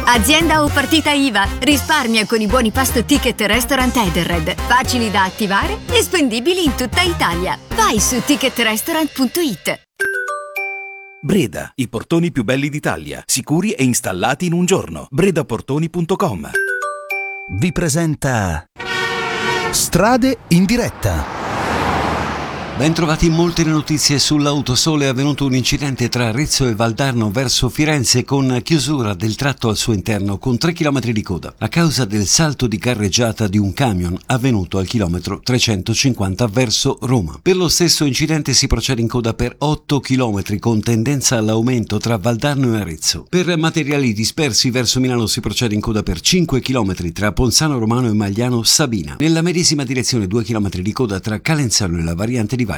Azienda o partita IVA. Risparmia con i buoni pasto ticket restaurant Edenred. Facili da attivare e spendibili in tutta Italia. Vai su ticketrestaurant.it. Breda, i portoni più belli d'Italia, sicuri e installati in un giorno. bredaportoni.com. Vi presenta Strade in diretta. Bentrovati. Molte notizie sull'Autosole. È avvenuto un incidente tra Arezzo e Valdarno verso Firenze con chiusura del tratto al suo interno con 3 km di coda a causa del salto di carreggiata di un camion avvenuto al chilometro 350 verso Roma. Per lo stesso incidente si procede in coda per 8 km con tendenza all'aumento tra Valdarno e Arezzo. Per materiali dispersi verso Milano si procede in coda per 5 km tra Ponzano Romano e Magliano Sabina. Nella medesima direzione 2 km di coda tra Calenzano e la variante di